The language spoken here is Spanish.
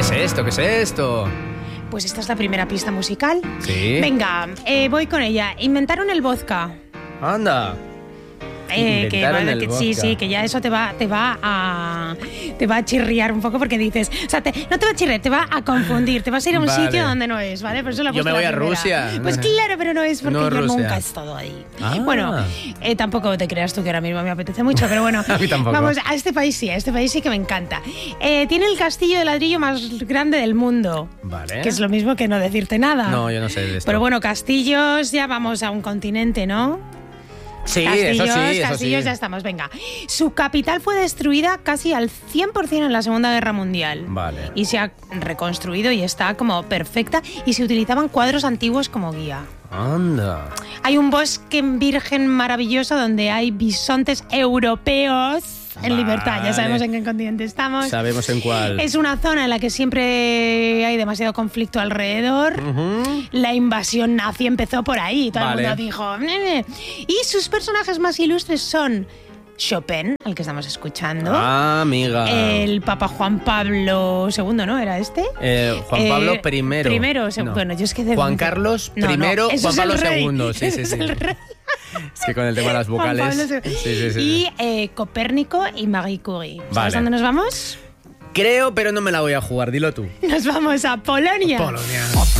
es esto? ¿Qué es esto? Pues esta es la primera pista musical. Sí. Venga, voy con ella. Inventaron el vodka. Anda. Inventaron el vodka. Sí, que ya eso te va a chirriar un poco porque dices, o sea, no te va a chirriar, te va a confundir, te vas a ir a un sitio donde no es, ¿vale? Por eso Yo me voy a Rusia. Pues claro, pero no es porque No, yo Rusia. nunca he estado ahí. Ah. Bueno, tampoco te creas tú que ahora mismo me apetece mucho, pero bueno, A mí tampoco. vamos, a este país sí que me encanta. Tiene el castillo de ladrillo más grande del mundo. Vale. Que es lo mismo que no decirte nada. No, yo no sé de esto. Pero bueno, castillos, ya vamos a un continente, ¿no? Sí, Castillos, eso sí. ya estamos, venga. Su capital fue destruida casi al 100% en la Segunda Guerra Mundial. Vale. Y se ha reconstruido y está como perfecta y se utilizaban cuadros antiguos como guía. Anda. Hay un bosque virgen maravilloso donde hay bisontes europeos en libertad. Ya sabemos en qué continente estamos. Sabemos en cuál. Es una zona en la que siempre hay demasiado conflicto alrededor. La invasión nazi empezó por ahí. Todo el mundo dijo... "Nene". Y sus personajes más ilustres son Chopin, el que estamos escuchando. Ah, amiga. El Papa Juan Pablo II, ¿no? ¿Era este? Juan Pablo I. Primero, No. bueno, yo es que... Juan Carlos I, eso Juan Pablo es el rey. II. Sí, Ese es el rey. Es que con el tema de las Juan vocales. Pablo II. Sí. Y Copérnico y Marie Curie. ¿Sabes Vale. dónde nos vamos? Creo, pero no me la voy a jugar. Dilo tú. Nos vamos a Polonia. Polonia.